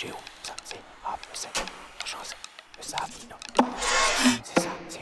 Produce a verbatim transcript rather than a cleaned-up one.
G O, ça, c'est A plus sept, chance, le ça, non, c'est ça,